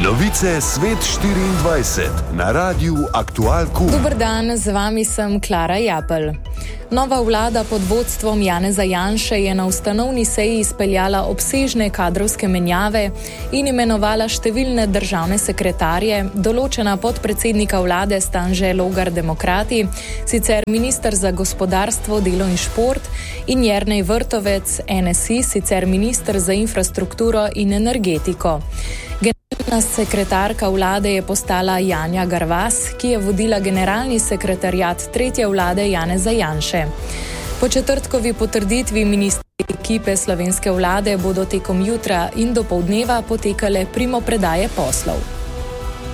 Novice Svet 24 na Radiu Aktualku. Dober dan, z vami sem Klara Japelj. Nova vlada pod vodstvom Janeza Janše je na ustanovni seji izpeljala obsežne kadrovske menjave in imenovala številne državne sekretarje, določena podpredsednika vlade sta Anže Logar Demokrati, sicer minister za gospodarstvo, delo in šport, in Jernej Vrtovec NSI, sicer minister za infrastrukturo in energetiko. Generalna sekretarka vlade je postala Janja Garvas, ki je vodila generalni sekretariat tretje vlade Janeza Janše. Po četrtkovi potrditvi ministri ekipe slovenske vlade bodo tekom jutra in dopoldneva potekale primopredaje poslov.